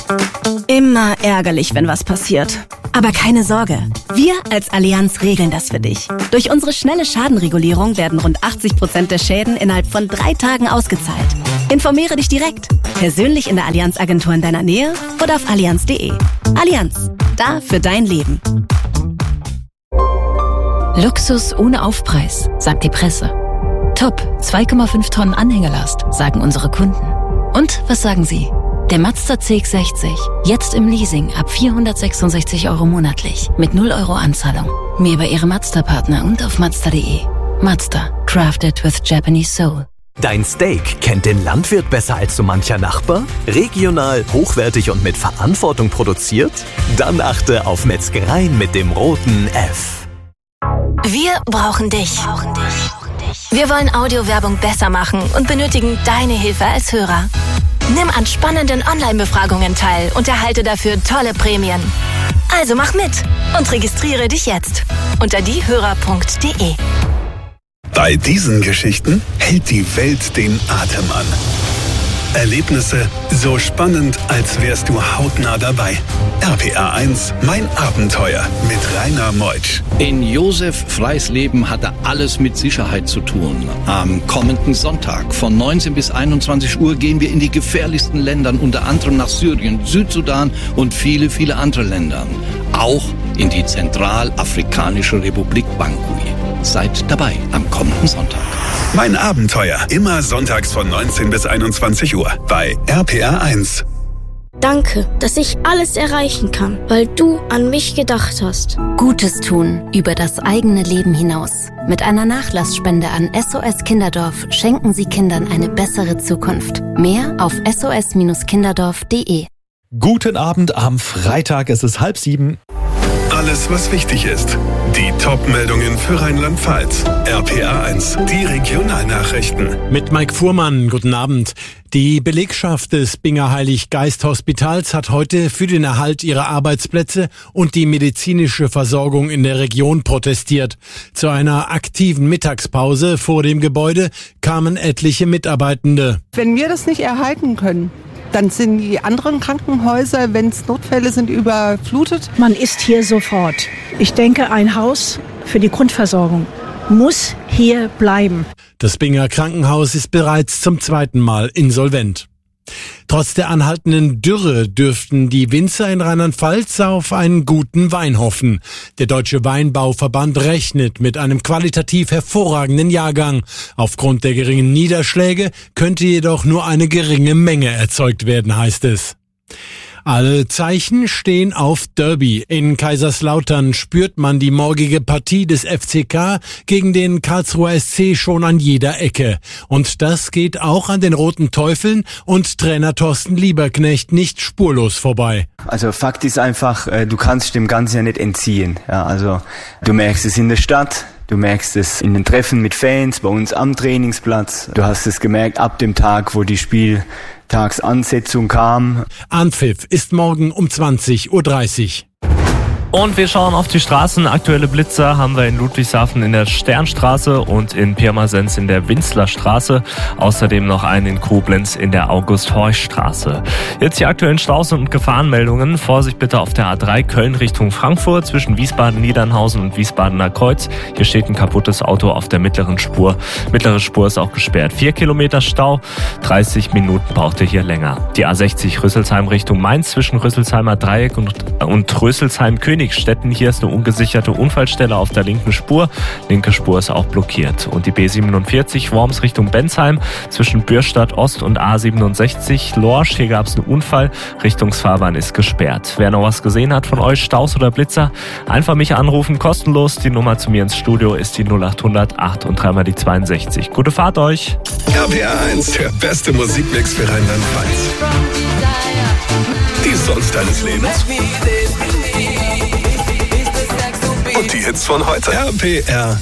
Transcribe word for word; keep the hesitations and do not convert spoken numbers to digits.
Immer ärgerlich, wenn was passiert. Aber keine Sorge, wir als Allianz regeln das für dich. Durch unsere schnelle Schadenregulierung werden rund achtzig Prozent der Schäden innerhalb von drei Tagen ausgezahlt. Informiere dich direkt, persönlich in der Allianz-Agentur in deiner Nähe oder auf allianz punkt de. Allianz, da für dein Leben. Luxus ohne Aufpreis, sagt die Presse. Top, zwei Komma fünf Tonnen Anhängelast, sagen unsere Kunden. Und was sagen Sie? Der Mazda C X sechzig, jetzt im Leasing ab vierhundertsechsundsechzig Euro monatlich mit null Euro Anzahlung. Mehr bei Ihrem Mazda-Partner und auf mazda punkt de. Mazda, crafted with Japanese soul. Dein Steak kennt den Landwirt besser als so mancher Nachbar? Regional, hochwertig und mit Verantwortung produziert? Dann achte auf Metzgereien mit dem roten F. Wir brauchen dich. Wir wollen Audiowerbung besser machen und benötigen deine Hilfe als Hörer. Nimm an spannenden Online-Befragungen teil und erhalte dafür tolle Prämien. Also mach mit und registriere dich jetzt unter diehörer punkt de. Bei diesen Geschichten hält die Welt den Atem an. Erlebnisse so spannend, als wärst du hautnah dabei. R P R eins, mein Abenteuer mit Rainer Meutsch. In Josef Freis Leben hatte alles mit Sicherheit zu tun. Am kommenden Sonntag von neunzehn bis einundzwanzig Uhr gehen wir in die gefährlichsten Länder, unter anderem nach Syrien, Südsudan und viele, viele andere Länder. Auch in die Zentralafrikanische Republik Bangui. Seid dabei am kommenden Sonntag. Mein Abenteuer, immer sonntags von neunzehn bis einundzwanzig Uhr bei R P R eins. Danke, dass ich alles erreichen kann, weil du an mich gedacht hast. Gutes tun über das eigene Leben hinaus. Mit einer Nachlassspende an S O S Kinderdorf schenken Sie Kindern eine bessere Zukunft. Mehr auf s o s kinderdorf punkt de. Guten Abend am Freitag, es ist halb sieben. Alles, was wichtig ist. Die Top-Meldungen für Rheinland-Pfalz. R P R eins, die Regionalnachrichten. Mit Mike Fuhrmann, guten Abend. Die Belegschaft des Binger Heilig-Geist-Hospitals hat heute für den Erhalt ihrer Arbeitsplätze und die medizinische Versorgung in der Region protestiert. Zu einer aktiven Mittagspause vor dem Gebäude kamen etliche Mitarbeitende. Wenn wir das nicht erhalten können, dann sind die anderen Krankenhäuser, wenn es Notfälle sind, überflutet. Man ist hier sofort. Ich denke, ein Haus für die Grundversorgung muss hier bleiben. Das Binger Krankenhaus ist bereits zum zweiten Mal insolvent. Trotz der anhaltenden Dürre dürften die Winzer in Rheinland-Pfalz auf einen guten Wein hoffen. Der Deutsche Weinbauverband rechnet mit einem qualitativ hervorragenden Jahrgang. Aufgrund der geringen Niederschläge könnte jedoch nur eine geringe Menge erzeugt werden, heißt es. Alle Zeichen stehen auf Derby. In Kaiserslautern spürt man die morgige Partie des F C K gegen den Karlsruher S C schon an jeder Ecke. Und das geht auch an den Roten Teufeln und Trainer Thorsten Lieberknecht nicht spurlos vorbei. Also Fakt ist einfach, du kannst dem Ganzen ja nicht entziehen. Ja, also du merkst es in der Stadt. Du merkst es in den Treffen mit Fans, bei uns am Trainingsplatz. Du hast es gemerkt ab dem Tag, wo die Spieltagsansetzung kam. Anpfiff ist morgen um zwanzig Uhr dreißig. Und wir schauen auf die Straßen. Aktuelle Blitzer haben wir in Ludwigshafen in der Sternstraße und in Pirmasens in der Winzlerstraße. Außerdem noch einen in Koblenz in der August-Horch-Straße. Jetzt die aktuellen Staus- und Gefahrenmeldungen. Vorsicht bitte auf der A drei Köln Richtung Frankfurt zwischen Wiesbaden-Niedernhausen und Wiesbadener Kreuz. Hier steht ein kaputtes Auto auf der mittleren Spur. Mittlere Spur ist auch gesperrt. Vier Kilometer Stau, dreißig Minuten braucht ihr hier länger. Die A sechzig Rüsselsheim Richtung Mainz zwischen Rüsselsheimer Dreieck und, und Rüsselsheim-Königsstetten. Hier ist eine ungesicherte Unfallstelle auf der linken Spur. Linke Spur ist auch blockiert. Und die B siebenundvierzig Worms Richtung Bensheim zwischen Bürstadt Ost und A siebenundsechzig Lorsch. Hier gab es einen Unfall. Richtungsfahrbahn ist gesperrt. Wer noch was gesehen hat von euch, Staus oder Blitzer, einfach mich anrufen, kostenlos. Die Nummer zu mir ins Studio ist die null acht null null acht und dreimal die zweiundsechzig. Gute Fahrt euch! R P R eins, der beste Musikmix für Rheinland-Pfalz. Die Songs deines Lebens. Und die Hits von heute. R P R